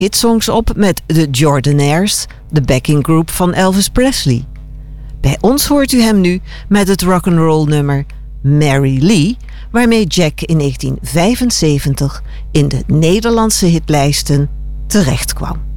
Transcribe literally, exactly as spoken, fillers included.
hitsongs op met de Jordanaires, de backing group van Elvis Presley. Bij ons hoort u hem nu met het rock'n'roll nummer Mary Lee, waarmee Jack in negentien vijfenzeventig in de Nederlandse hitlijsten terechtkwam.